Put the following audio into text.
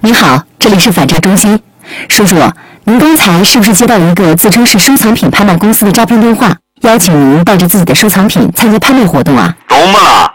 你好，这里是反诈中心。叔叔，您刚才是不是接到一个自称是收藏品拍卖公司的诈骗电话，邀请您带着自己的收藏品参加拍卖活动啊？ 怎么了？